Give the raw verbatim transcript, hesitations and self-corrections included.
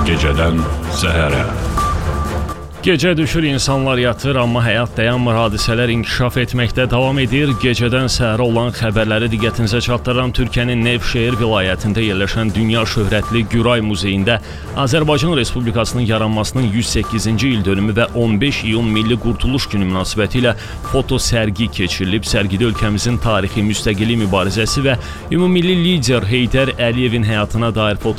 Gecədən səhərə. Gecə düşür, insanlar yatır, amma həyat dayanmır, hadisələr inkişaf etməkdə davam edir. Gecədən səhərə olan xəbərləri diqqətinizə çatdıran Türkiyənin Nevşehir vilayətində yerləşən dünya şöhrətli Güray muzeyində Azərbaycan Respublikasının yaranmasının yüz səkkizinci il dönümü və on beş iyun Milli Qurtuluş Günü münasibətilə foto sərgi keçirilib. Sərgidə ölkəmizin tarixi, müstəqillik mübarizəsi və ümumilli lider Heydər Əliyevin həyatına dair foto